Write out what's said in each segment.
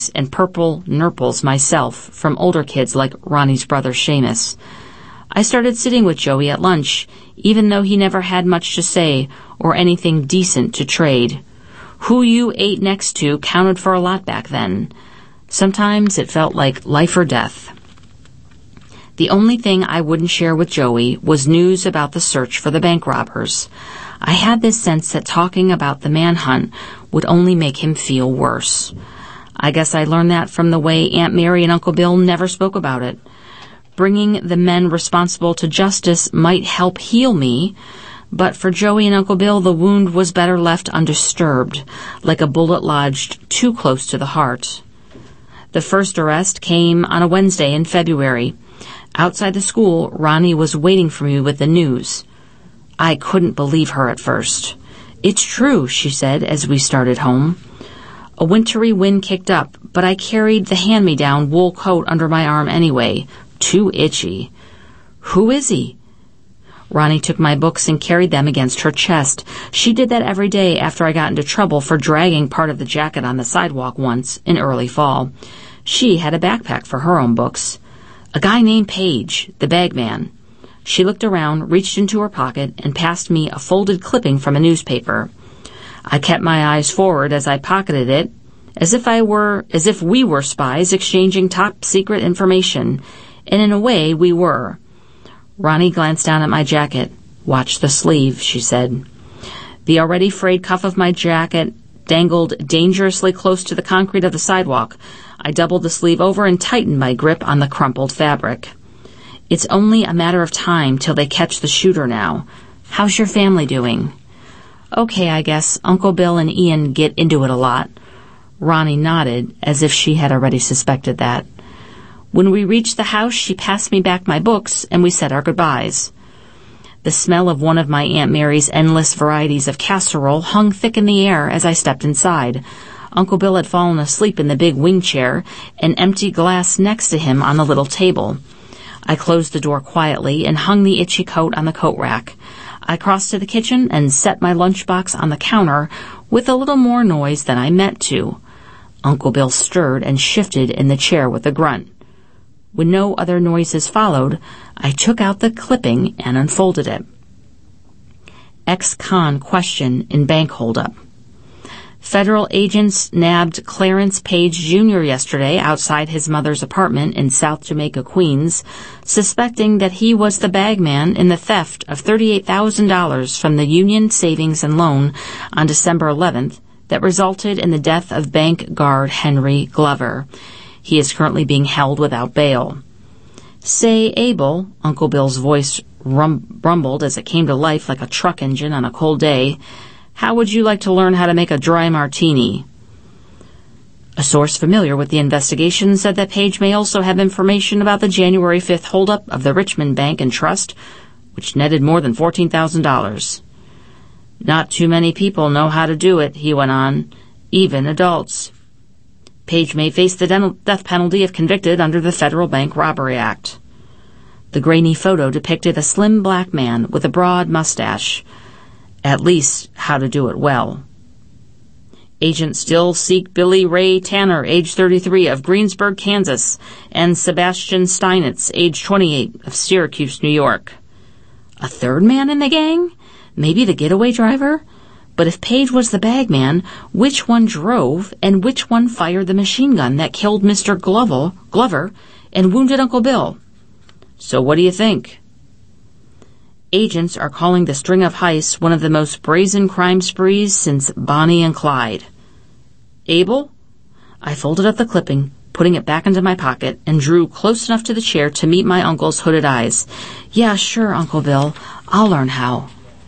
and purple nurples myself from older kids like Ronnie's brother Seamus. I started sitting with Joey at lunch, even though he never had much to say or anything decent to trade. Who you ate next to counted for a lot back then. Sometimes it felt like life or death. The only thing I wouldn't share with Joey was news about the search for the bank robbers. I had this sense that talking about the manhunt would only make him feel worse. I guess I learned that from the way Aunt Mary and Uncle Bill never spoke about it. Bringing the men responsible to justice might help heal me, but for Joey and Uncle Bill, the wound was better left undisturbed, like a bullet lodged too close to the heart. The first arrest came on a Wednesday in February. Outside the school, Ronnie was waiting for me with the news. I couldn't believe her at first. "It's true," she said as we started home. A wintry wind kicked up, but I carried the hand-me-down wool coat under my arm anyway, too itchy. "Who is he?" Ronnie took my books and carried them against her chest. She did that every day after I got into trouble for dragging part of the jacket on the sidewalk once in early fall. She had a backpack for her own books. "A guy named Page, the bagman." She looked around, reached into her pocket, and passed me a folded clipping from a newspaper. I kept my eyes forward as I pocketed it, as if we were spies exchanging top-secret information, and in a way we were. Ronnie glanced down at my jacket. "Watch the sleeve," she said. The already frayed cuff of my jacket dangled dangerously close to the concrete of the sidewalk. I doubled the sleeve over and tightened my grip on the crumpled fabric. "It's only a matter of time till they catch the shooter now. How's your family doing?" "Okay, I guess. Uncle Bill and Ian get into it a lot." Ronnie nodded, as if she had already suspected that. When we reached the house, she passed me back my books, and we said our goodbyes. The smell of one of my Aunt Mary's endless varieties of casserole hung thick in the air as I stepped inside. Uncle Bill had fallen asleep in the big wing chair, an empty glass next to him on the little table. I closed the door quietly and hung the itchy coat on the coat rack. I crossed to the kitchen and set my lunchbox on the counter with a little more noise than I meant to. Uncle Bill stirred and shifted in the chair with a grunt. When no other noises followed, I took out the clipping and unfolded it. Ex-con question in bank holdup. Federal agents nabbed Clarence Page Jr. yesterday outside his mother's apartment in South Jamaica, Queens, suspecting that he was the bagman in the theft of $38,000 from the Union Savings and Loan on December 11th that resulted in the death of bank guard Henry Glover. He is currently being held without bail. "Say, Abel," Uncle Bill's voice rumbled as it came to life like a truck engine on a cold day, "how would you like to learn how to make a dry martini?" A source familiar with the investigation said that Page may also have information about the January 5th holdup of the Richmond Bank and Trust, which netted more than $14,000. "Not too many people know how to do it," he went on, "even adults. Page may face the death penalty if convicted under the Federal Bank Robbery Act." The grainy photo depicted a slim black man with a broad mustache. At least, how to do it well. Agents still seek Billy Ray Tanner, age 33, of Greensburg, Kansas, and Sebastian Steinitz, age 28, of Syracuse, New York. A third man in the gang? Maybe the getaway driver? But if Page was the bagman, which one drove and which one fired the machine gun that killed Mr. Glover and wounded Uncle Bill? So what do you think? Agents are calling the string of heists one of the most brazen crime sprees since Bonnie and Clyde. "Abel?" I folded up the clipping, putting it back into my pocket, and drew close enough to the chair to meet my uncle's hooded eyes. "Yeah, sure, Uncle Bill. I'll learn how."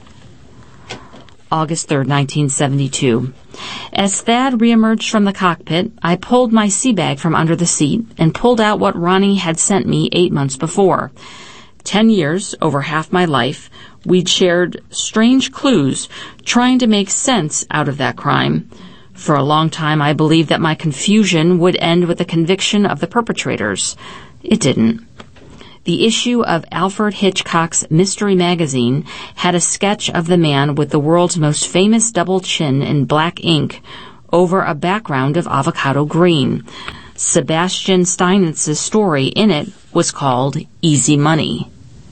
August 3rd, 1972. As Thad reemerged from the cockpit, I pulled my sea bag from under the seat and pulled out what Ronnie had sent me 8 months before. 10 years, over half my life, we'd shared strange clues, trying to make sense out of that crime. For a long time, I believed that my confusion would end with the conviction of the perpetrators. It didn't. The issue of Alfred Hitchcock's Mystery Magazine had a sketch of the man with the world's most famous double chin in black ink over a background of avocado green. Sebastian Steinitz's story in it was called Easy Money.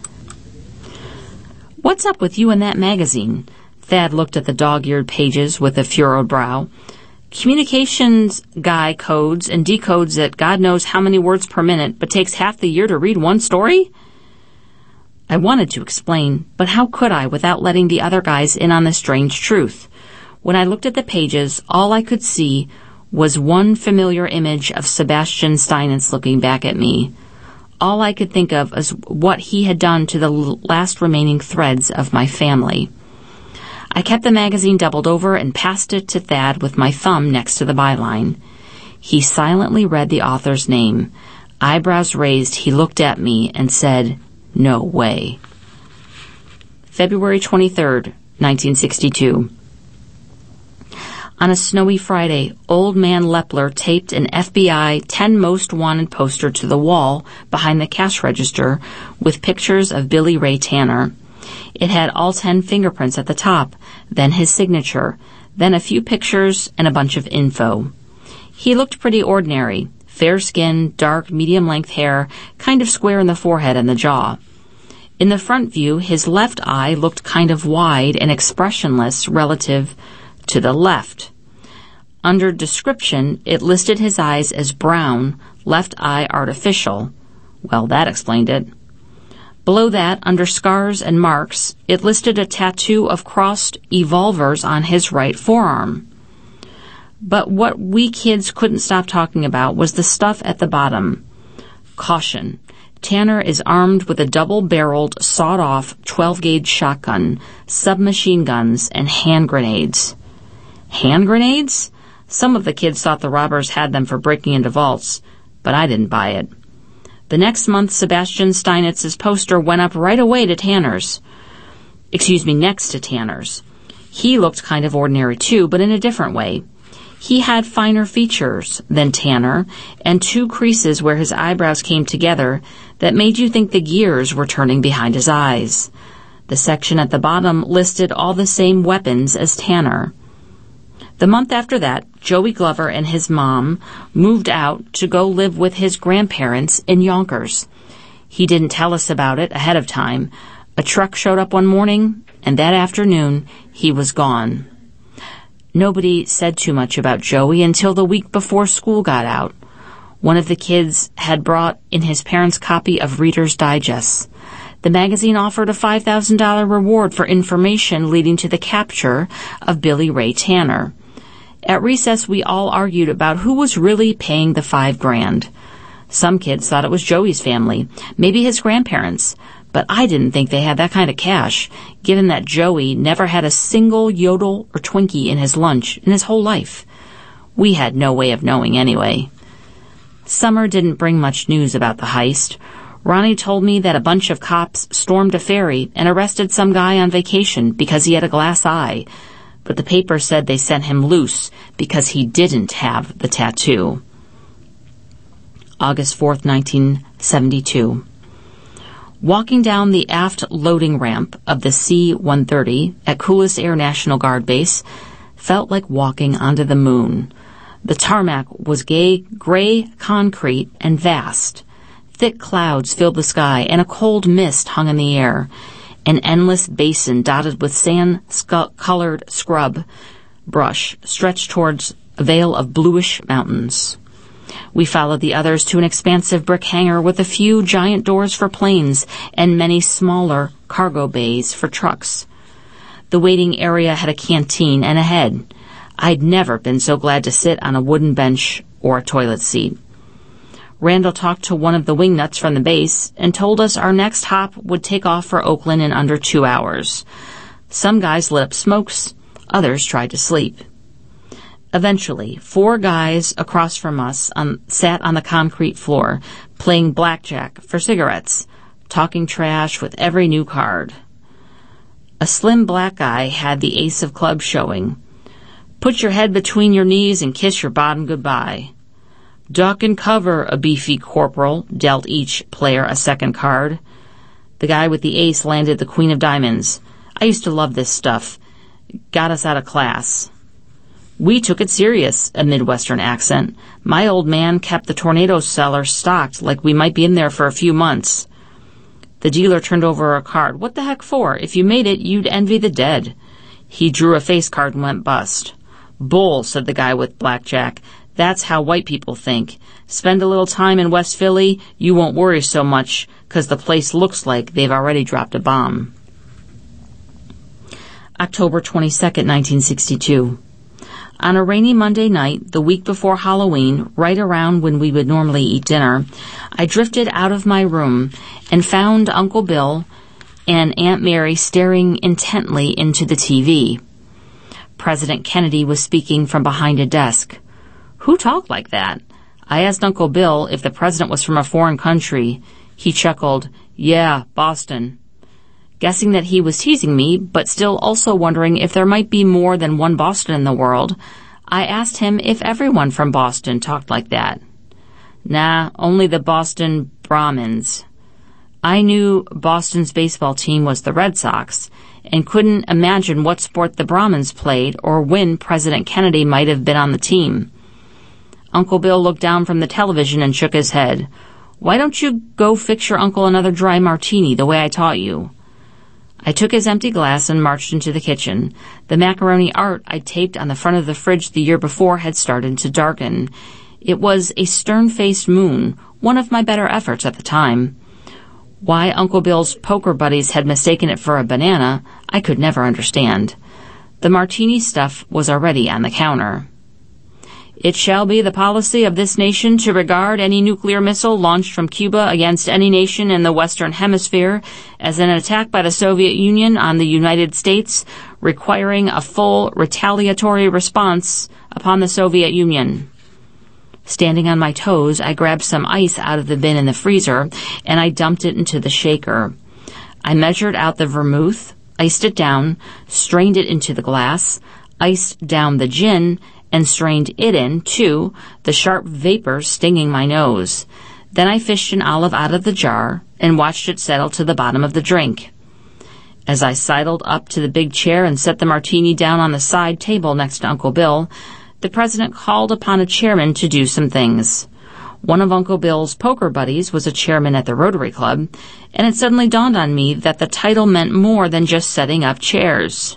"What's up with you and that magazine?" Thad looked at the dog-eared pages with a furrowed brow. "Communications guy codes and decodes at God knows how many words per minute, but takes half the year to read one story?" I wanted to explain, but how could I without letting the other guys in on the strange truth? When I looked at the pages, all I could see was one familiar image of Sebastian Steinitz looking back at me. All I could think of was what he had done to the last remaining threads of my family. I kept the magazine doubled over and passed it to Thad with my thumb next to the byline. He silently read the author's name. Eyebrows raised, he looked at me and said, "No way." February 23rd, 1962. On a snowy Friday, Old Man Lepler taped an FBI 10 Most Wanted poster to the wall behind the cash register with pictures of Billy Ray Tanner. It had all 10 fingerprints at the top, then his signature, then a few pictures and a bunch of info. He looked pretty ordinary, fair skin, dark, medium-length hair, kind of square in the forehead and the jaw. In the front view, his left eye looked kind of wide and expressionless relative to the left. Under description, it listed his eyes as brown, left eye artificial. Well, that explained it. Below that, under scars and marks, it listed a tattoo of crossed evolvers on his right forearm. But what we kids couldn't stop talking about was the stuff at the bottom. Caution. Tanner is armed with a double-barreled, sawed-off 12-gauge shotgun, submachine guns, and hand grenades. Hand grenades? Some of the kids thought the robbers had them for breaking into vaults, but I didn't buy it. The next month, Sebastian Steinitz's poster went up right away to Tanner's. Next to Tanner's. He looked kind of ordinary too, but in a different way. He had finer features than Tanner, and 2 creases where his eyebrows came together that made you think the gears were turning behind his eyes. The section at the bottom listed all the same weapons as Tanner. The month after that, Joey Glover and his mom moved out to go live with his grandparents in Yonkers. He didn't tell us about it ahead of time. A truck showed up one morning, and that afternoon he was gone. Nobody said too much about Joey until the week before school got out. One of the kids had brought in his parents' copy of Reader's Digest. The magazine offered a $5,000 reward for information leading to the capture of Billy Ray Tanner. At recess, we all argued about who was really paying the $5,000. Some kids thought it was Joey's family, maybe his grandparents, but I didn't think they had that kind of cash, given that Joey never had a single Yodel or Twinkie in his lunch in his whole life. We had no way of knowing anyway. Summer didn't bring much news about the heist. Ronnie told me that a bunch of cops stormed a ferry and arrested some guy on vacation because he had a glass eye, but the paper said they sent him loose because he didn't have the tattoo. August 4th, 1972. Walking down the aft loading ramp of the C-130 at Coulis Air National Guard Base felt like walking onto the moon. The tarmac was gray concrete and vast. Thick clouds filled the sky, and a cold mist hung in the air. An endless basin dotted with sand-colored scrub brush stretched towards a veil of bluish mountains. We followed the others to an expansive brick hangar with a few giant doors for planes and many smaller cargo bays for trucks. The waiting area had a canteen and a head. I'd never been so glad to sit on a wooden bench or a toilet seat. Randall talked to one of the wingnuts from the base and told us our next hop would take off for Oakland in under 2 hours. Some guys lit up smokes, others tried to sleep. Eventually, 4 guys across from us sat on the concrete floor, playing blackjack for cigarettes, talking trash with every new card. A slim black guy had the ace of clubs showing. "Put your head between your knees and kiss your bottom goodbye." "Duck and cover," a beefy corporal dealt each player a second card. The guy with the ace landed the queen of diamonds. I used to love this stuff. Got us out of class. We took it serious, a Midwestern accent. My old man kept the tornado cellar stocked like we might be in there for a few months. The dealer turned over a card. What the heck for? If you made it, you'd envy the dead. He drew a face card and went bust. Bull, said the guy with blackjack. That's how white people think. Spend a little time in West Philly, you won't worry so much, 'cause the place looks like they've already dropped a bomb. October 22nd, 1962. On a rainy Monday night, the week before Halloween, right around when we would normally eat dinner, I drifted out of my room and found Uncle Bill and Aunt Mary staring intently into the TV. President Kennedy was speaking from behind a desk. Who talked like that? I asked Uncle Bill if the president was from a foreign country. He chuckled, Yeah, Boston. Guessing that he was teasing me, but still also wondering if there might be more than one Boston in the world, I asked him if everyone from Boston talked like that. Nah, only the Boston Brahmins. I knew Boston's baseball team was the Red Sox, and couldn't imagine what sport the Brahmins played or when President Kennedy might have been on the team. Uncle Bill looked down from the television and shook his head. Why don't you go fix your uncle another dry martini the way I taught you? I took his empty glass and marched into the kitchen. The macaroni art I taped on the front of the fridge the year before had started to darken. It was a stern-faced moon, one of my better efforts at the time. Why Uncle Bill's poker buddies had mistaken it for a banana, I could never understand. The martini stuff was already on the counter. It shall be the policy of this nation to regard any nuclear missile launched from Cuba against any nation in the Western Hemisphere as an attack by the Soviet Union on the United States, requiring a full retaliatory response upon the Soviet Union. Standing on my toes, I grabbed some ice out of the bin in the freezer, and I dumped it into the shaker. I measured out the vermouth, iced it down, strained it into the glass, iced down the gin, and strained it in, too, the sharp vapor stinging my nose. Then I fished an olive out of the jar and watched it settle to the bottom of the drink. As I sidled up to the big chair and set the martini down on the side table next to Uncle Bill, the president called upon a chairman to do some things. One of Uncle Bill's poker buddies was a chairman at the Rotary Club, and it suddenly dawned on me that the title meant more than just setting up chairs.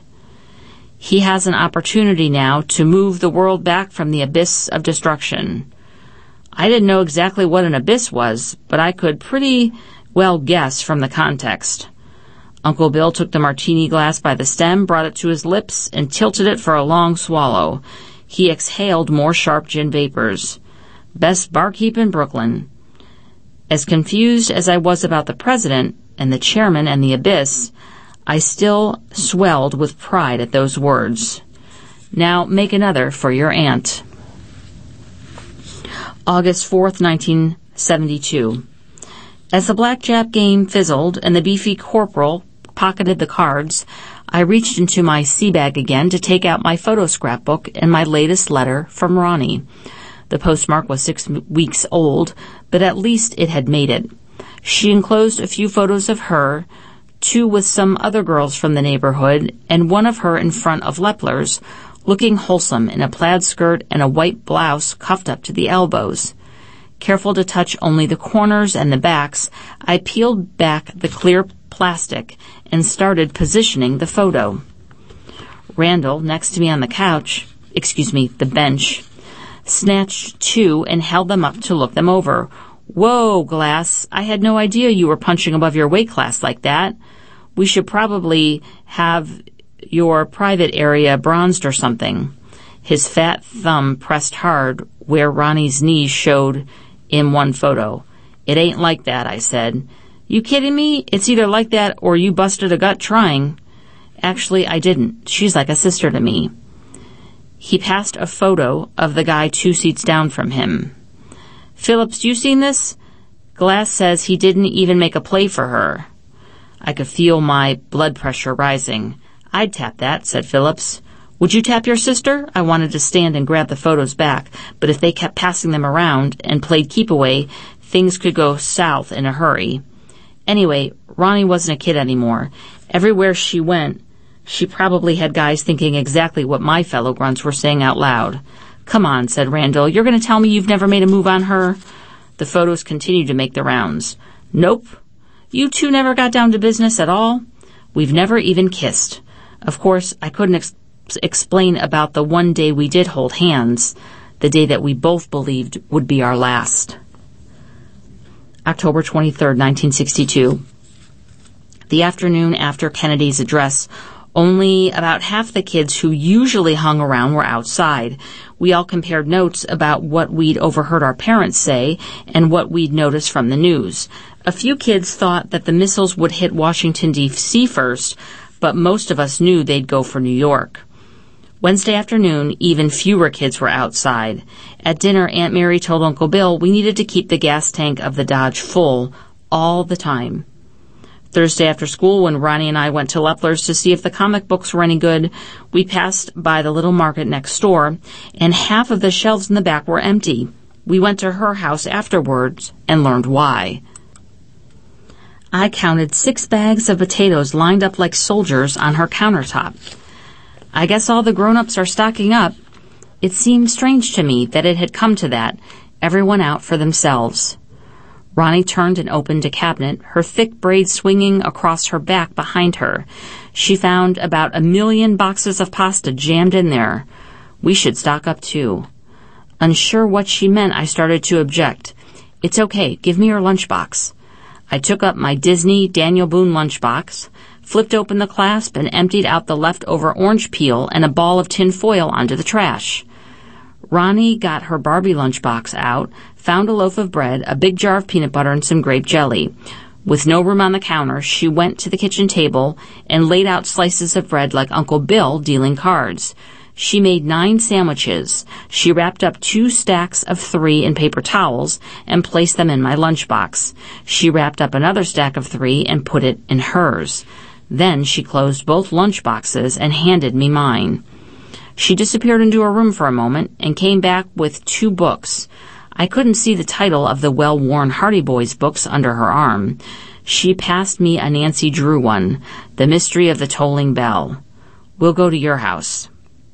He has an opportunity now to move the world back from the abyss of destruction. I didn't know exactly what an abyss was, but I could pretty well guess from the context. Uncle Bill took the martini glass by the stem, brought it to his lips, and tilted it for a long swallow. He exhaled more sharp gin vapors. Best barkeep in Brooklyn. As confused as I was about the president and the chairman and the abyss, I still swelled with pride at those words. Now make another for your aunt. August 4th, 1972. As the blackjack game fizzled and the beefy corporal pocketed the cards, I reached into my sea bag again to take out my photo scrapbook and my latest letter from Ronnie. The postmark was 6 weeks old, but at least it had made it. She enclosed a few photos of her, 2 with some other girls from the neighborhood, and one of her in front of Lepler's, looking wholesome in a plaid skirt and a white blouse cuffed up to the elbows. Careful to touch only the corners and the backs, I peeled back the clear plastic and started positioning the photo. Randall, next to me on the bench, snatched 2 and held them up to look them over. Whoa, Glass, I had no idea you were punching above your weight class like that. We should probably have your private area bronzed or something. His fat thumb pressed hard where Ronnie's knees showed in one photo. It ain't like that, I said. You kidding me? It's either like that or you busted a gut trying. Actually, I didn't. She's like a sister to me. He passed a photo of the guy 2 seats down from him. Phillips, you seen this? Glass says he didn't even make a play for her. I could feel my blood pressure rising. I'd tap that, said Phillips. Would you tap your sister? I wanted to stand and grab the photos back, but if they kept passing them around and played keep away, things could go south in a hurry. Anyway, Ronnie wasn't a kid anymore. Everywhere she went, She probably had guys thinking exactly what my fellow grunts were saying out loud. "Come on," said Randall. "You're going to tell me you've never made a move on her?" The photos continued to make the rounds. "Nope. You two never got down to business at all? We've never even kissed." Of course, I couldn't explain about the one day we did hold hands, the day that we both believed would be our last. October 23rd, 1962. The afternoon after Kennedy's address, only about half the kids who usually hung around were outside. We all compared notes about what we'd overheard our parents say and what we'd noticed from the news. A few kids thought that the missiles would hit Washington, D.C. first, but most of us knew they'd go for New York. Wednesday afternoon, even fewer kids were outside. At dinner, Aunt Mary told Uncle Bill we needed to keep the gas tank of the Dodge full all the time. Thursday after school, when Ronnie and I went to Lepler's to see if the comic books were any good, we passed by the little market next door, and half of the shelves in the back were empty. We went to her house afterwards and learned why. I counted 6 bags of potatoes lined up like soldiers on her countertop. I guess all the grown-ups are stocking up. It seemed strange to me that it had come to that, everyone out for themselves. Ronnie turned and opened a cabinet, her thick braids swinging across her back behind her. She found about 1,000,000 boxes of pasta jammed in there. We should stock up too. Unsure what she meant, I started to object. "It's okay, give me your lunchbox." I took up my Disney Daniel Boone lunchbox, flipped open the clasp, and emptied out the leftover orange peel and a ball of tin foil onto the trash. Ronnie got her Barbie lunchbox out, found a loaf of bread, a big jar of peanut butter, and some grape jelly. With no room on the counter, she went to the kitchen table and laid out slices of bread like Uncle Bill dealing cards. She made 9 sandwiches. She wrapped up 2 stacks of 3 in paper towels and placed them in my lunchbox. She wrapped up another stack of 3 and put it in hers. Then she closed both lunchboxes and handed me mine. She disappeared into her room for a moment and came back with 2 books. I couldn't see the title of the well-worn Hardy Boys books under her arm. She passed me a Nancy Drew one, The Mystery of the Tolling Bell. "We'll go to your house."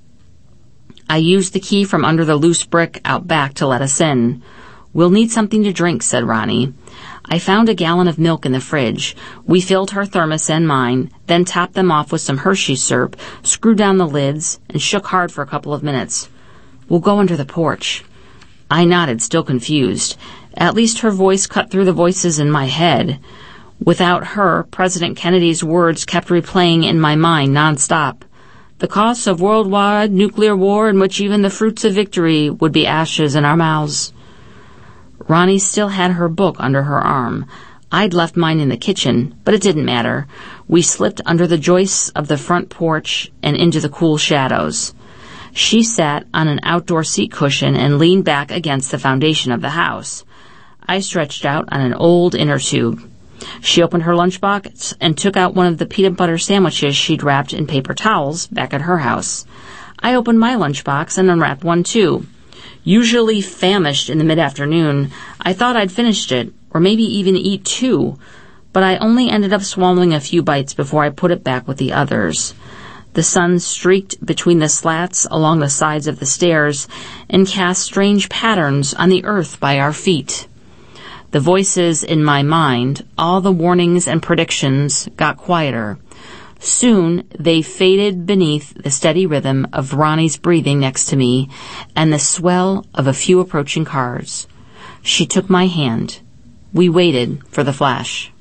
I used the key from under the loose brick out back to let us in. "We'll need something to drink," said Ronnie. I found a gallon of milk in the fridge. We filled her thermos and mine, then topped them off with some Hershey's syrup, screwed down the lids, and shook hard for a couple of minutes. "We'll go under the porch." I nodded, still confused. At least her voice cut through the voices in my head. Without her, President Kennedy's words kept replaying in my mind nonstop. "The costs of worldwide nuclear war in which even the fruits of victory would be ashes in our mouths." Ronnie still had her book under her arm. I'd left mine in the kitchen, but it didn't matter. We slipped under the joists of the front porch and into the cool shadows. She sat on an outdoor seat cushion and leaned back against the foundation of the house. I stretched out on an old inner tube. She opened her lunchbox and took out one of the peanut butter sandwiches she'd wrapped in paper towels back at her house. I opened my lunchbox and unwrapped one too. Usually famished in the mid-afternoon, I thought I'd finished it, or maybe even eat 2, but I only ended up swallowing a few bites before I put it back with the others. The sun streaked between the slats along the sides of the stairs and cast strange patterns on the earth by our feet. The voices in my mind, all the warnings and predictions, got quieter. Soon they faded beneath the steady rhythm of Ronnie's breathing next to me and the swell of a few approaching cars. She took my hand. We waited for the flash.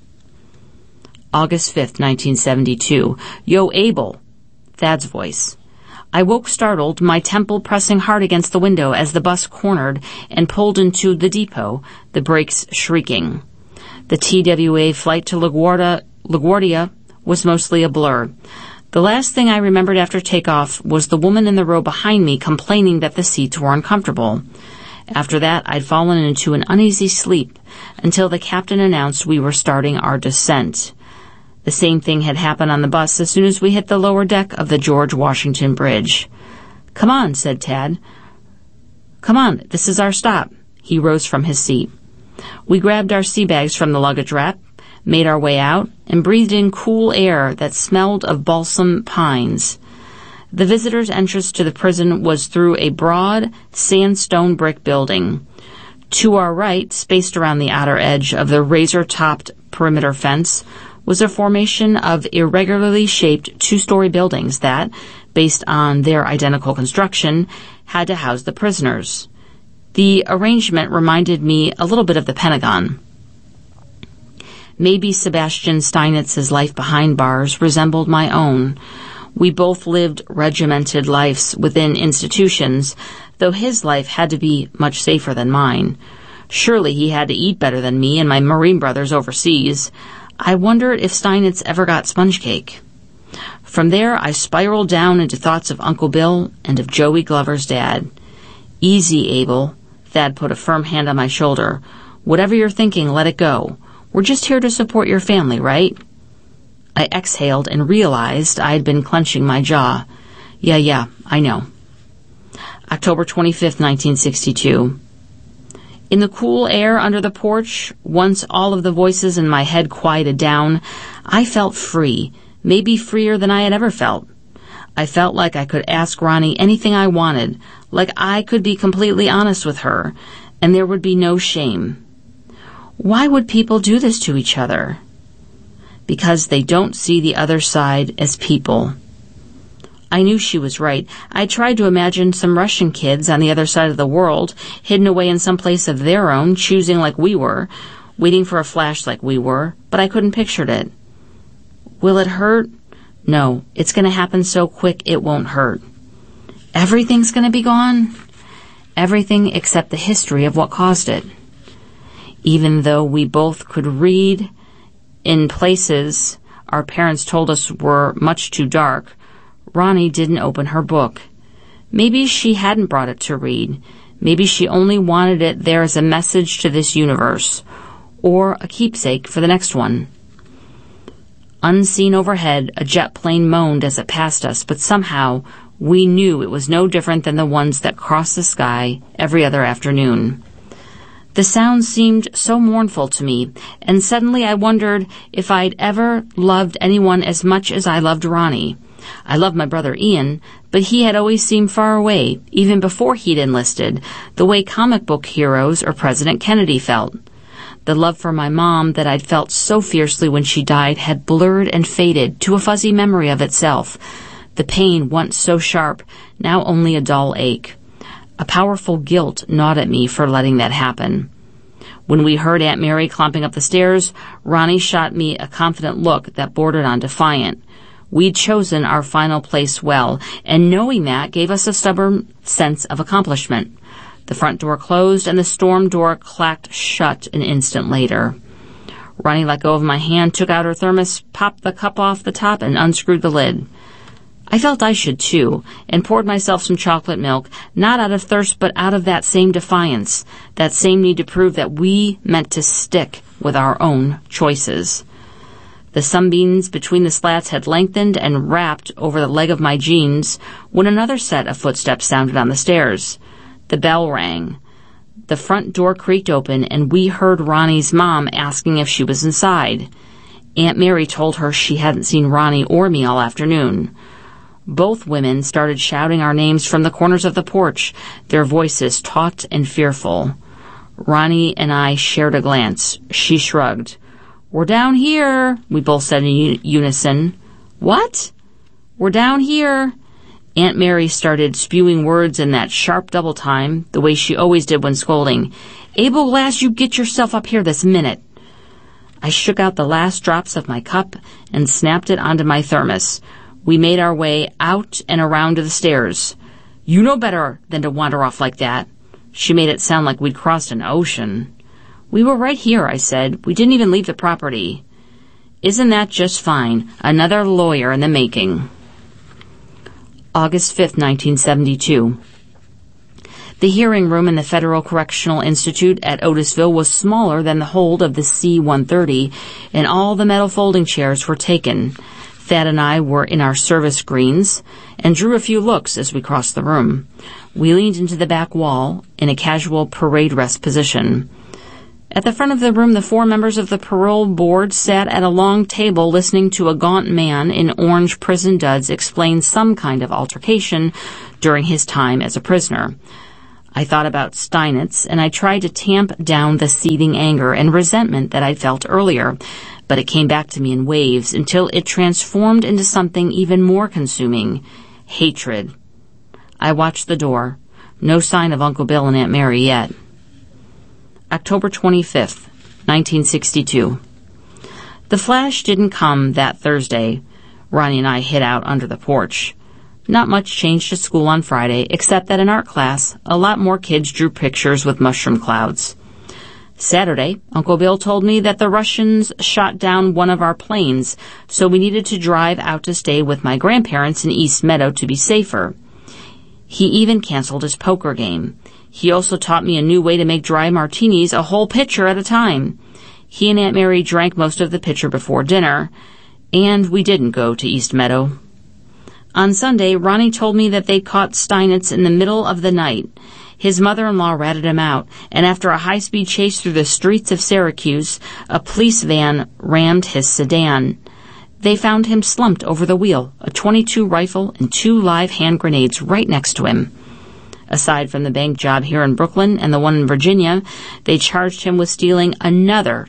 August 5th, 1972. "Yo, Abel!" Thad's voice. I woke startled, my temple pressing hard against the window as the bus cornered and pulled into the depot, the brakes shrieking. The TWA flight to LaGuardia was mostly a blur. The last thing I remembered after takeoff was the woman in the row behind me complaining that the seats were uncomfortable. After that, I'd fallen into an uneasy sleep until the captain announced we were starting our descent. The same thing had happened on the bus as soon as we hit the lower deck of the George Washington Bridge. "Come on," said Tad. "Come on, this is our stop." He rose from his seat. We grabbed our sea bags from the luggage rack, made our way out, and breathed in cool air that smelled of balsam pines. The visitors' entrance to the prison was through a broad sandstone brick building. To our right, spaced around the outer edge of the razor-topped perimeter fence, was a formation of irregularly shaped two-story buildings that, based on their identical construction, had to house the prisoners. The arrangement reminded me a little bit of the Pentagon. Maybe Sebastian Steinitz's life behind bars resembled my own. We both lived regimented lives within institutions, though his life had to be much safer than mine. Surely he had to eat better than me and my Marine brothers overseas. I wondered if Steinitz ever got sponge cake. From there, I spiraled down into thoughts of Uncle Bill and of Joey Glover's dad. Easy, Abel. Thad put a firm hand on my shoulder. Whatever you're thinking, let it go. We're just here to support your family, right? I exhaled and realized I had been clenching my jaw. Yeah, I know. October 25th, 1962. In the cool air under the porch, once all of the voices in my head quieted down, I felt free, maybe freer than I had ever felt. I felt like I could ask Ronnie anything I wanted, like I could be completely honest with her, and there would be no shame. Why would people do this to each other? Because they don't see the other side as people. I knew she was right. I tried to imagine some Russian kids on the other side of the world, hidden away in some place of their own, choosing like we were, waiting for a flash like we were, but I couldn't picture it. Will it hurt? No, it's going to happen so quick it won't hurt. Everything's going to be gone? Everything except the history of what caused it. Even though we both could read in places our parents told us were much too dark, Ronnie didn't open her book. Maybe she hadn't brought it to read. Maybe she only wanted it there as a message to this universe, or a keepsake for the next one. Unseen overhead, a jet plane moaned as it passed us, but somehow we knew it was no different than the ones that crossed the sky every other afternoon. The sound seemed so mournful to me, and suddenly I wondered if I'd ever loved anyone as much as I loved Ronnie. I loved my brother Ian, but he had always seemed far away, even before he'd enlisted, the way comic book heroes or President Kennedy felt. The love for my mom that I'd felt so fiercely when she died had blurred and faded to a fuzzy memory of itself. The pain, once so sharp, now only a dull ache. A powerful guilt gnawed at me for letting that happen. When we heard Aunt Mary clomping up the stairs, Ronnie shot me a confident look that bordered on defiant. We'd chosen our final place well, and knowing that gave us a stubborn sense of accomplishment. The front door closed, and the storm door clacked shut an instant later. Ronnie let go of my hand, took out her thermos, popped the cup off the top, and unscrewed the lid. I felt I should too, and poured myself some chocolate milk, not out of thirst, but out of that same defiance, that same need to prove that we meant to stick with our own choices. The sunbeams between the slats had lengthened and wrapped over the leg of my jeans when another set of footsteps sounded on the stairs. The bell rang. The front door creaked open, and we heard Ronnie's mom asking if she was inside. Aunt Mary told her she hadn't seen Ronnie or me all afternoon. Both women started shouting our names from the corners of the porch, their voices taut and fearful. Ronnie and I shared a glance. She shrugged. "We're down here," we both said in unison. "What?" "We're down here." Aunt Mary started spewing words in that sharp double time, the way she always did when scolding. "Abel Glass, you get yourself up here this minute." I shook out the last drops of my cup and snapped it onto my thermos. We made our way out and around to the stairs. "You know better than to wander off like that." She made it sound like we'd crossed an ocean. "We were right here," I said. "We didn't even leave the property." "Isn't that just fine? Another lawyer in the making." August 5th, 1972. The hearing room in the Federal Correctional Institute at Otisville was smaller than the hold of the C-130, and all the metal folding chairs were taken. Thad and I were in our service greens and drew a few looks as we crossed the room. We leaned into the back wall in a casual parade rest position. At the front of the room, the 4 members of the parole board sat at a long table listening to a gaunt man in orange prison duds explain some kind of altercation during his time as a prisoner. I thought about Steinitz, and I tried to tamp down the seething anger and resentment that I'd felt earlier, but it came back to me in waves until it transformed into something even more consuming: hatred. I watched the door. No sign of Uncle Bill and Aunt Mary yet. October 25th, 1962. The flash didn't come that Thursday. Ronnie and I hid out under the porch. Not much changed at school on Friday, except that in art class, a lot more kids drew pictures with mushroom clouds. Saturday, Uncle Bill told me that the Russians shot down one of our planes, so we needed to drive out to stay with my grandparents in East Meadow to be safer. He even canceled his poker game. He also taught me a new way to make dry martinis, a whole pitcher at a time. He and Aunt Mary drank most of the pitcher before dinner, and we didn't go to East Meadow. On Sunday, Ronnie told me that they caught Steinitz in the middle of the night. His mother-in-law ratted him out, and after a high-speed chase through the streets of Syracuse, a police van rammed his sedan. They found him slumped over the wheel, a .22 rifle and 2 live hand grenades right next to him. Aside from the bank job here in Brooklyn and the one in Virginia, they charged him with stealing another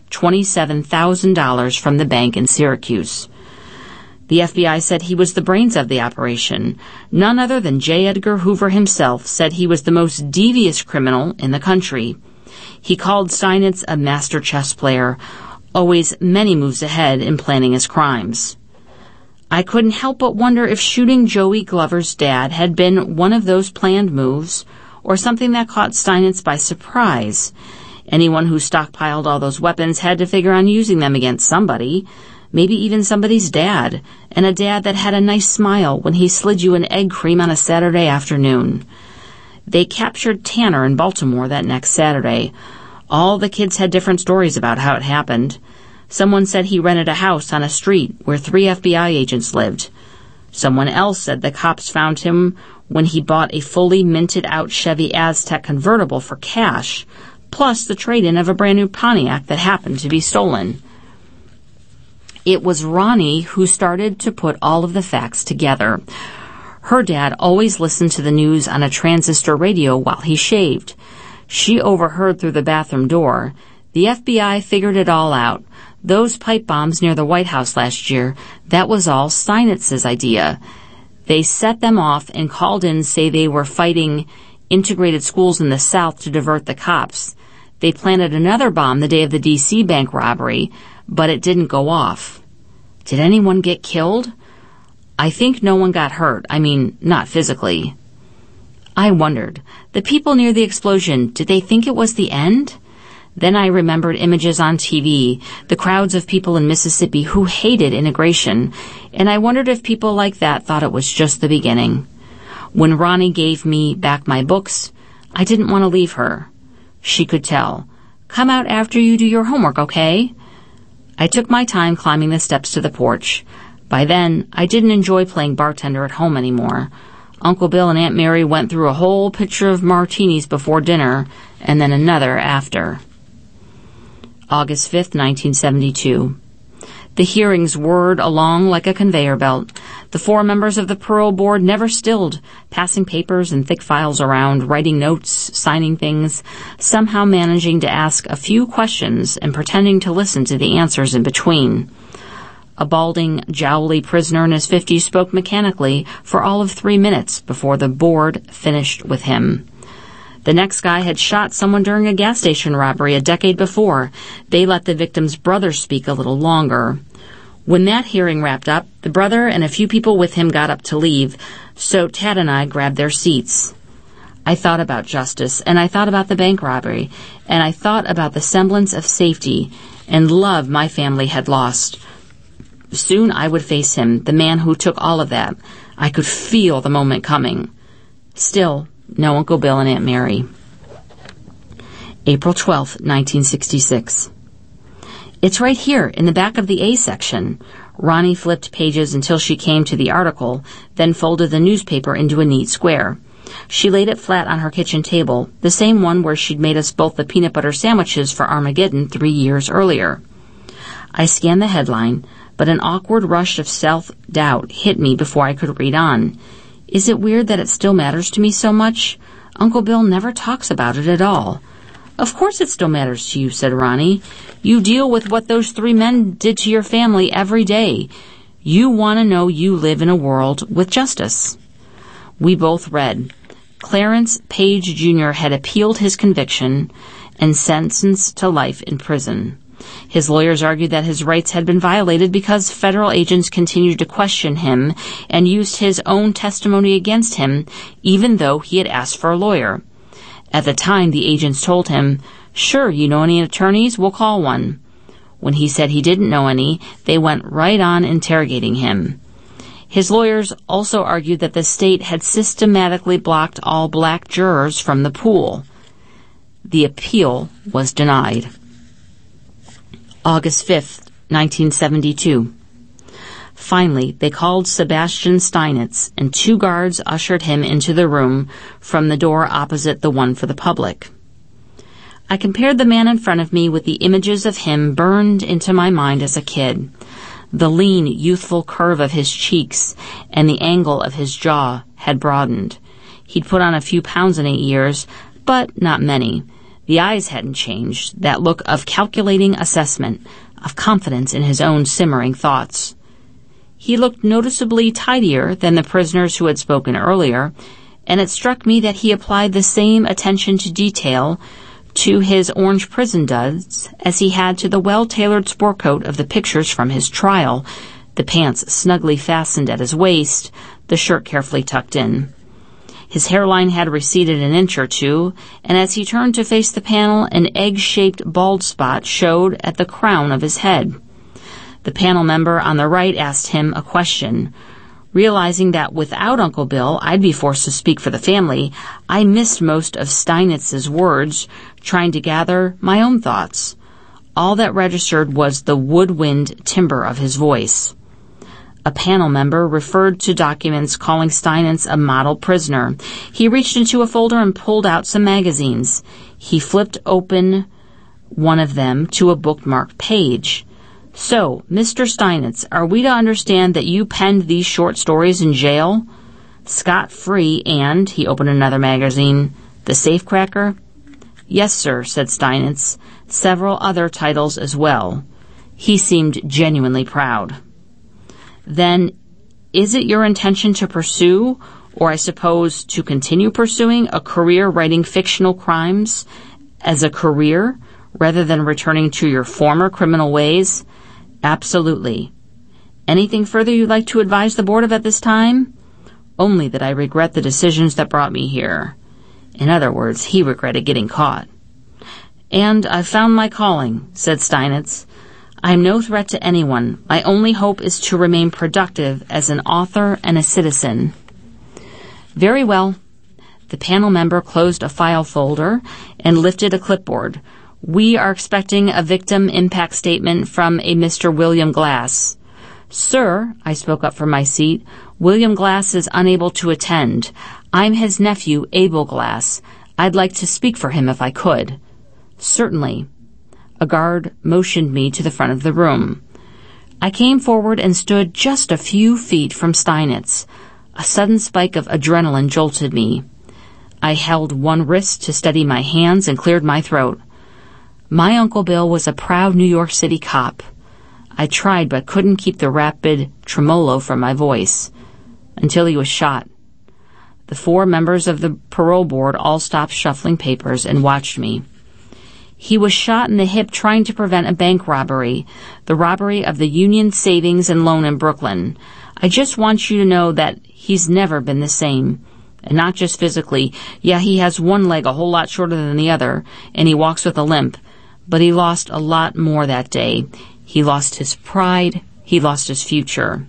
$27,000 from the bank in Syracuse. The FBI said he was the brains of the operation. None other than J. Edgar Hoover himself said he was the most devious criminal in the country. He called Steinitz a master chess player, always many moves ahead in planning his crimes. I couldn't help but wonder if shooting Joey Glover's dad had been one of those planned moves, or something that caught Steinitz by surprise. Anyone who stockpiled all those weapons had to figure on using them against somebody, maybe even somebody's dad, and a dad that had a nice smile when he slid you an egg cream on a Saturday afternoon. They captured Tanner in Baltimore that next Saturday. All the kids had different stories about how it happened. Someone said he rented a house on a street where 3 FBI agents lived. Someone else said the cops found him when he bought a fully minted-out Chevy Aztec convertible for cash, plus the trade-in of a brand-new Pontiac that happened to be stolen. It was Ronnie who started to put all of the facts together. Her dad always listened to the news on a transistor radio while he shaved. She overheard through the bathroom door. The FBI figured it all out. Those pipe bombs near the White House last year, that was all Steinitz's idea. They set them off and called in say they were fighting integrated schools in the South to divert the cops. They planted another bomb the day of the D.C. bank robbery, but it didn't go off. Did anyone get killed? I think no one got hurt. I mean, not physically. I wondered, the people near the explosion, did they think it was the end? Then I remembered images on TV, the crowds of people in Mississippi who hated integration, and I wondered if people like that thought it was just the beginning. When Ronnie gave me back my books, I didn't want to leave her. She could tell. Come out after you do your homework, okay? I took my time climbing the steps to the porch. By then, I didn't enjoy playing bartender at home anymore. Uncle Bill and Aunt Mary went through a whole pitcher of martinis before dinner, and then another after. August 5th, 1972. The hearings whirred along like a conveyor belt. The 4 members of the parole board never stilled, passing papers and thick files around, writing notes, signing things, somehow managing to ask a few questions and pretending to listen to the answers in between. A balding, jowly prisoner in his 50s spoke mechanically for all of 3 minutes before the board finished with him. The next guy had shot someone during a gas station robbery a decade before. They let the victim's brother speak a little longer. When that hearing wrapped up, the brother and a few people with him got up to leave, so Tad and I grabbed their seats. I thought about justice, and I thought about the bank robbery, and I thought about the semblance of safety and love my family had lost. Soon I would face him, the man who took all of that. I could feel the moment coming. Still, no Uncle Bill and Aunt Mary. April 12th, 1966. It's right here in the back of the A section. Ronnie flipped pages until she came to the article, then folded the newspaper into a neat square. She laid it flat on her kitchen table, the same one where she'd made us both the peanut butter sandwiches for Armageddon 3 years earlier. I scanned the headline, but an awkward rush of self-doubt hit me before I could read on. Is it weird that it still matters to me so much? Uncle Bill never talks about it at all. Of course it still matters to you, said Ronnie. You deal with what those 3 men did to your family every day. You want to know you live in a world with justice. We both read. Clarence Page Jr. had appealed his conviction and sentenced to life in prison. His lawyers argued that his rights had been violated because federal agents continued to question him and used his own testimony against him, even though he had asked for a lawyer. At the time, the agents told him, "Sure, you know any attorneys? We'll call one." When he said he didn't know any, they went right on interrogating him. His lawyers also argued that the state had systematically blocked all black jurors from the pool. The appeal was denied. August 5th, 1972. Finally, they called Sebastian Steinitz, and 2 guards ushered him into the room from the door opposite the one for the public. I compared the man in front of me with the images of him burned into my mind as a kid. The lean, youthful curve of his cheeks and the angle of his jaw had broadened. He'd put on a few pounds in 8 years, but not many. The eyes hadn't changed, that look of calculating assessment, of confidence in his own simmering thoughts. He looked noticeably tidier than the prisoners who had spoken earlier, and it struck me that he applied the same attention to detail to his orange prison duds as he had to the well-tailored sport coat of the pictures from his trial, the pants snugly fastened at his waist, the shirt carefully tucked in. His hairline had receded an inch or 2, and as he turned to face the panel, an egg-shaped bald spot showed at the crown of his head. The panel member on the right asked him a question. Realizing that without Uncle Bill, I'd be forced to speak for the family, I missed most of Steinitz's words, trying to gather my own thoughts. All that registered was the woodwind timbre of his voice. A panel member referred to documents calling Steinitz a model prisoner. He reached into a folder and pulled out some magazines. He flipped open one of them to a bookmarked page. So, Mr. Steinitz, are we to understand that you penned these short stories in jail? Scot-free and, he opened another magazine, The Safecracker? Yes, sir, said Steinitz. Several other titles as well. He seemed genuinely proud. Then, is it your intention to pursue, or I suppose to continue pursuing, a career writing fictional crimes as a career, rather than returning to your former criminal ways? Absolutely. Anything further you'd like to advise the board of at this time? Only that I regret the decisions that brought me here. In other words, he regretted getting caught. And I've found my calling, said Steinitz. I am no threat to anyone. My only hope is to remain productive as an author and a citizen. Very well. The panel member closed a file folder and lifted a clipboard. We are expecting a victim impact statement from a Mr. William Glass. Sir, I spoke up from my seat, William Glass is unable to attend. I'm his nephew, Abel Glass. I'd like to speak for him if I could. Certainly. A guard motioned me to the front of the room. I came forward and stood just a few feet from Steinitz. A sudden spike of adrenaline jolted me. I held one wrist to steady my hands and cleared my throat. My Uncle Bill was a proud New York City cop. I tried but couldn't keep the rapid tremolo from my voice until he was shot. The 4 members of the parole board all stopped shuffling papers and watched me. He was shot in the hip trying to prevent a bank robbery, the robbery of the Union Savings and Loan in Brooklyn. I just want you to know that he's never been the same. And not just physically. Yeah, he has one leg a whole lot shorter than the other, and he walks with a limp. But he lost a lot more that day. He lost his pride. He lost his future.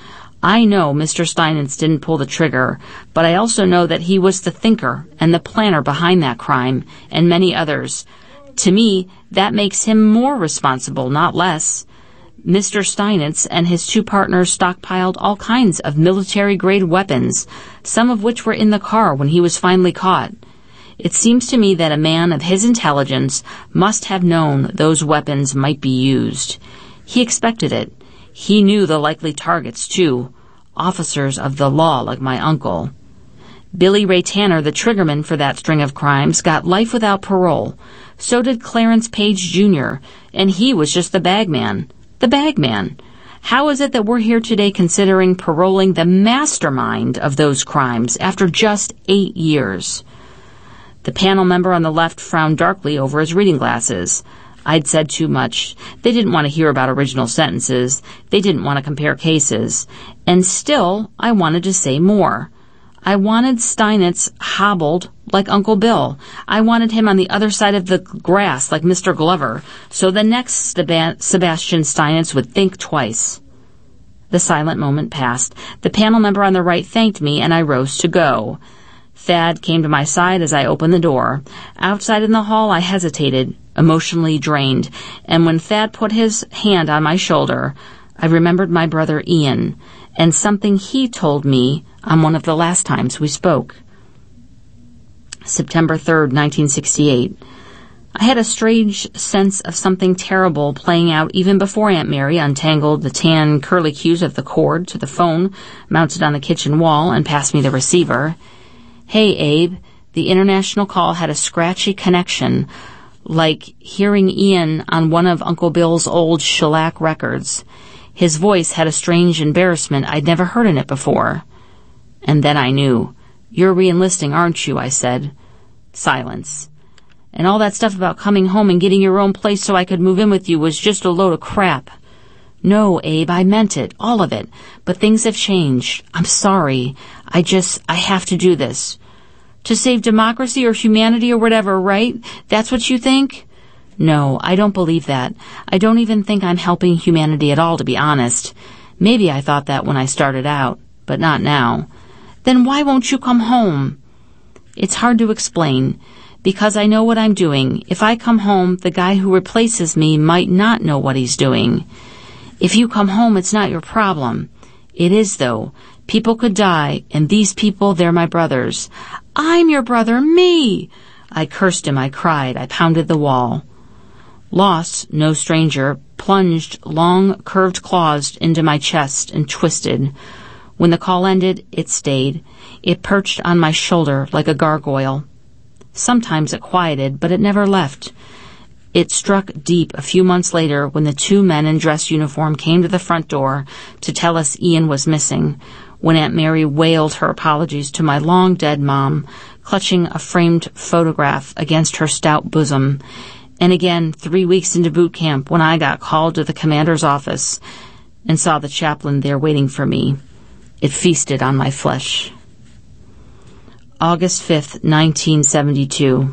I know Mr. Steinitz didn't pull the trigger, but I also know that he was the thinker and the planner behind that crime, and many others. To me, that makes him more responsible, not less. Mr. Steinitz and his two partners stockpiled all kinds of military-grade weapons, some of which were in the car when he was finally caught. It seems to me that a man of his intelligence must have known those weapons might be used. He expected it. He knew the likely targets, too, officers of the law like my uncle. Billy Ray Tanner, the triggerman for that string of crimes, got life without parole. So did Clarence Page Jr., and he was just the bagman. The bagman. How is it that we're here today considering paroling the mastermind of those crimes after just 8 years? The panel member on the left frowned darkly over his reading glasses. I'd said too much. They didn't want to hear about original sentences. They didn't want to compare cases. And still, I wanted to say more. I wanted Steinitz hobbled like Uncle Bill. I wanted him on the other side of the grass like Mr. Glover, so the next Sebastian Steinitz would think twice. The silent moment passed. The panel member on the right thanked me, and I rose to go. Thad came to my side as I opened the door. Outside in the hall, I hesitated, emotionally drained, and when Thad put his hand on my shoulder, I remembered my brother Ian, and something he told me on one of the last times we spoke. September 3rd, 1968. I had a strange sense of something terrible playing out even before Aunt Mary untangled the tan curlicues of the cord to the phone mounted on the kitchen wall and passed me the receiver. Hey, Abe. The international call had a scratchy connection, like hearing Ian on one of Uncle Bill's old shellac records. His voice had a strange embarrassment I'd never heard in it before. And then I knew. You're re-enlisting, aren't you? I said. Silence. And all that stuff about coming home and getting your own place so I could move in with you was just a load of crap. No, Abe, I meant it, all of it. But things have changed. I'm sorry. I have to do this. To save democracy or humanity or whatever, right? That's what you think? No, I don't believe that. I don't even think I'm helping humanity at all, to be honest. Maybe I thought that when I started out, but not now. Then why won't you come home? It's hard to explain, because I know what I'm doing. If I come home, the guy who replaces me might not know what he's doing. If you come home, it's not your problem. It is, though. People could die, and these people, they're my brothers. I'm your brother, me! I cursed him, I cried, I pounded the wall. Loss, no stranger, plunged long, curved claws into my chest and twisted. When the call ended, it stayed. It perched on my shoulder like a gargoyle. Sometimes it quieted, but it never left. It struck deep a few months later when the two men in dress uniform came to the front door to tell us Ian was missing, when Aunt Mary wailed her apologies to my long-dead mom, clutching a framed photograph against her stout bosom, and again 3 weeks into boot camp when I got called to the commander's office and saw the chaplain there waiting for me. It feasted on my flesh. August 5th, 1972.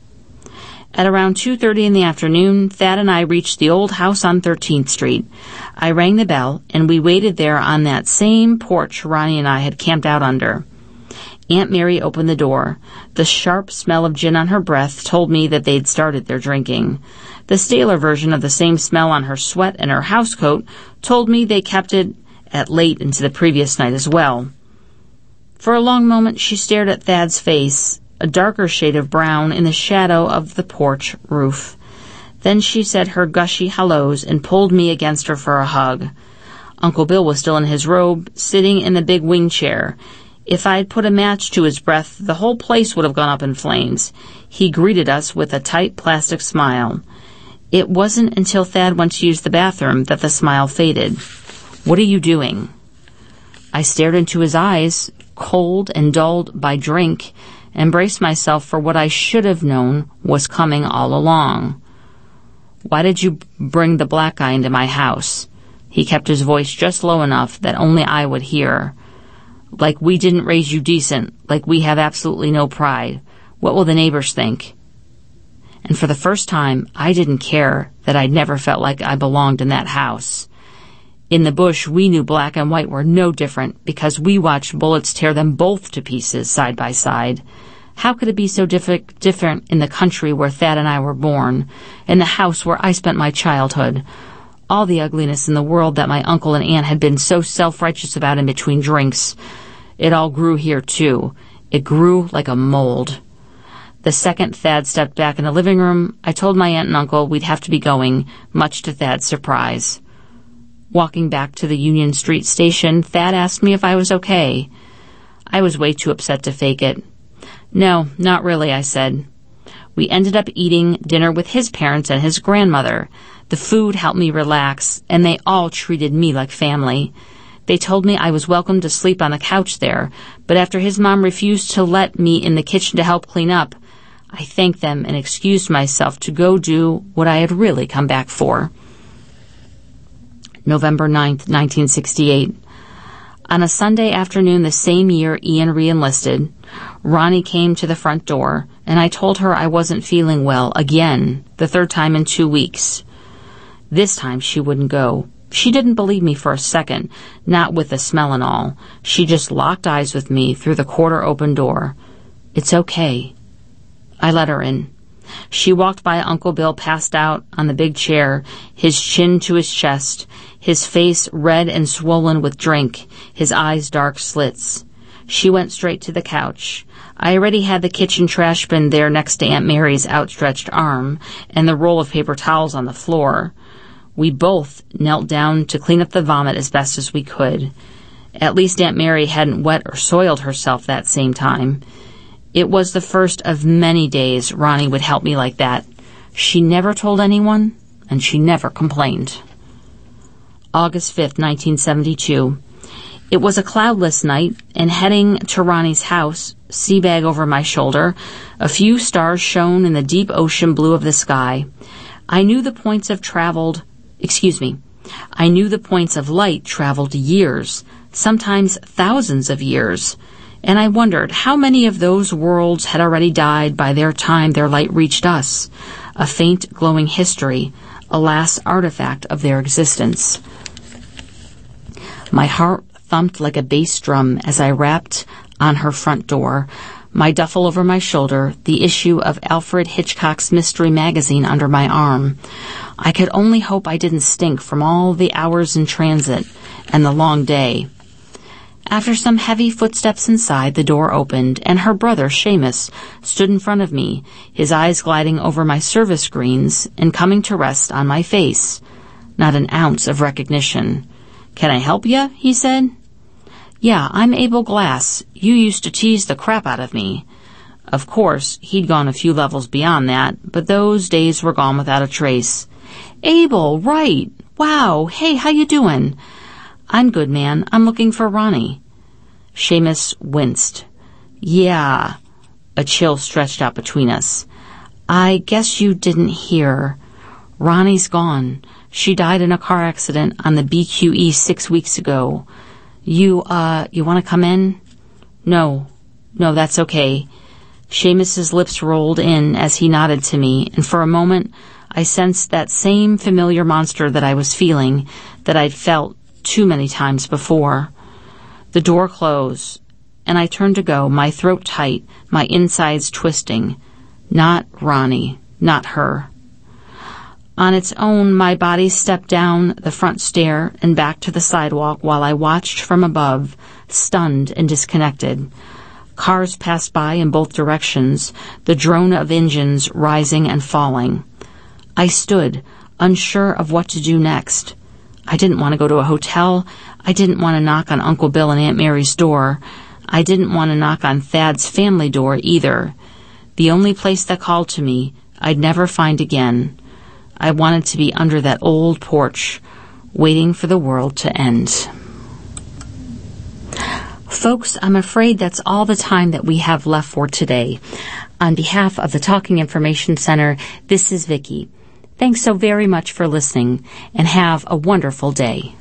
At around 2:30 in the afternoon, Thad and I reached the old house on 13th Street. I rang the bell, and we waited there on that same porch Ronnie and I had camped out under. Aunt Mary opened the door. The sharp smell of gin on her breath told me that they'd started their drinking. The staler version of the same smell on her sweat and her housecoat told me they kept it at late into the previous night as well. For a long moment she stared at Thad's face, a darker shade of brown in the shadow of the porch roof. Then she said her gushy hellos and pulled me against her for a hug. Uncle Bill was still in his robe, sitting in the big wing chair. If I'd put a match to his breath, the whole place would have gone up in flames. He greeted us with a tight plastic smile. It wasn't until Thad went to use the bathroom that the smile faded. "What are you doing?" I stared into his eyes, cold and dulled by drink, and braced myself for what I should have known was coming all along. "Why did you bring the black guy into my house?" He kept his voice just low enough that only I would hear. "Like we didn't raise you decent, like we have absolutely no pride. What will the neighbors think?" And for the first time, I didn't care that I'd never felt like I belonged in that house. In the bush, we knew black and white were no different because we watched bullets tear them both to pieces side by side. How could it be so different in the country where Thad and I were born, in the house where I spent my childhood? all the ugliness in the world that my uncle and aunt had been so self-righteous about in between drinks. It all grew here, too. It grew like a mold. The second Thad stepped back in the living room, I told my aunt and uncle we'd have to be going, much to Thad's surprise. Walking back to the Union Street station, Thad asked me if I was okay. I was way too upset to fake it. No, not really, I said. We ended up eating dinner with his parents and his grandmother. The food helped me relax, and they all treated me like family. They told me I was welcome to sleep on the couch there, but after his mom refused to let me in the kitchen to help clean up, I thanked them and excused myself to go do what I had really come back for. November 9th, 1968. On a Sunday afternoon the same year Ian re-enlisted, Ronnie came to the front door, and I told her I wasn't feeling well again, the third time in 2 weeks. This time she wouldn't go. She didn't believe me for a second, not with the smell and all. She just locked eyes with me through the quarter-open door. It's okay. I let her in. She walked by Uncle Bill passed out on the big chair, his chin to his chest, his face red and swollen with drink, his eyes dark slits. She went straight to the couch. I already had the kitchen trash bin there next to Aunt Mary's outstretched arm, and the roll of paper towels on the floor. We both knelt down to clean up the vomit as best as we could. At least Aunt Mary hadn't wet or soiled herself that same time. It was the first of many days Ronnie would help me like that. She never told anyone, and she never complained. August 5th, 1972. It was a cloudless night, and heading to Ronnie's house, sea bag over my shoulder, a few stars shone in the deep ocean blue of the sky. I knew the points of light traveled years, sometimes thousands of years, and I wondered how many of those worlds had already died by the time their light reached us, a faint glowing history, a last artifact of their existence. My heart thumped like a bass drum as I rapped on her front door, my duffel over my shoulder, the issue of Alfred Hitchcock's mystery magazine under my arm. I could only hope I didn't stink from all the hours in transit and the long day. After some heavy footsteps inside, the door opened, and her brother, Seamus, stood in front of me, his eyes gliding over my service screens and coming to rest on my face. Not an ounce of recognition. "Can I help you?" he said. "Yeah, I'm Abel Glass. You used to tease the crap out of me." Of course, he'd gone a few levels beyond that, but those days were gone without a trace. "Abel, right. Wow. Hey, how you doing?" "I'm good, man. I'm looking for Ronnie." Seamus winced. "Yeah." A chill stretched out between us. "I guess you didn't hear. Ronnie's gone. She died in a car accident on the BQE 6 weeks ago. You want to come in?" No, that's okay." Seamus's lips rolled in as he nodded to me, and for a moment I sensed that same familiar monster that I was feeling, that I'd felt too many times before. The door closed, and I turned to go, my throat tight, my insides twisting. Not Ronnie, not her. On its own, my body stepped down the front stair and back to the sidewalk while I watched from above, stunned and disconnected. Cars passed by in both directions, the drone of engines rising and falling. I stood, unsure of what to do next. I didn't want to go to a hotel. I didn't want to knock on Uncle Bill and Aunt Mary's door. I didn't want to knock on Thad's family door either. The only place that called to me, I'd never find again. I wanted to be under that old porch, waiting for the world to end. Folks, I'm afraid that's all the time that we have left for today. On behalf of the Talking Information Center, this is Vicki. Thanks so very much for listening, and have a wonderful day.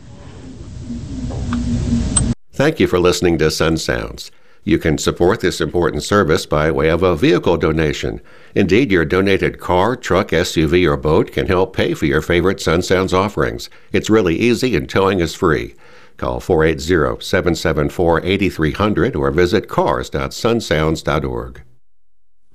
Thank you for listening to Sun Sounds. You can support this important service by way of a vehicle donation. Indeed, your donated car, truck, SUV, or boat can help pay for your favorite Sun Sounds offerings. It's really easy and towing is free. Call 480-774-8300 or visit cars.sunsounds.org.